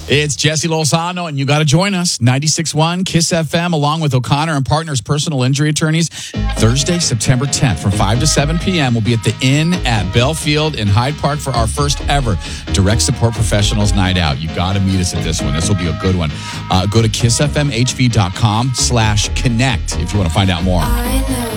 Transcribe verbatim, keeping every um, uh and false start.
It's Jesse Lozano, and you got to join us. ninety-six point one KISS F M, along with O'Connor and Partners Personal Injury Attorneys. Thursday, September tenth, from five to seven p.m. We'll be at the Inn at Belfield in Hyde Park for our first ever Direct Support Professionals Night Out. You got to meet us at this one. This will be a good one. Uh, go to kissfmhv.com slash connect if you want to find out more. I know.